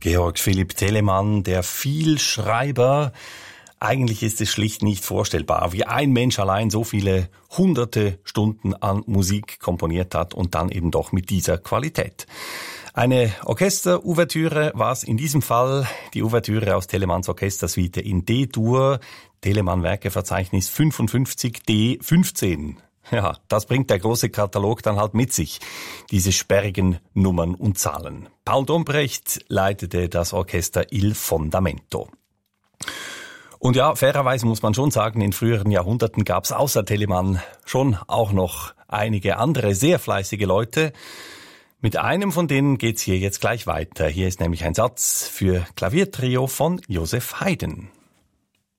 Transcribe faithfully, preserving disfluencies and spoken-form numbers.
Georg Philipp Telemann, der Vielschreiber. Eigentlich ist es schlicht nicht vorstellbar, wie ein Mensch allein so viele hunderte Stunden an Musik komponiert hat und dann eben doch mit dieser Qualität. Eine Orchester-Ouvertüre war es in diesem Fall, die Ouvertüre aus Telemanns Orchestersuite in D-Dur, Telemann-Werkeverzeichnis fünfundfünfzig D fünfzehn. Ja, das bringt der große Katalog dann halt mit sich, diese sperrigen Nummern und Zahlen. Paul Dombrecht leitete das Orchester Il Fondamento. Und ja, fairerweise muss man schon sagen, in früheren Jahrhunderten gab es außer Telemann schon auch noch einige andere sehr fleißige Leute. Mit einem von denen geht's hier jetzt gleich weiter. Hier ist nämlich ein Satz für Klaviertrio von Joseph Haydn.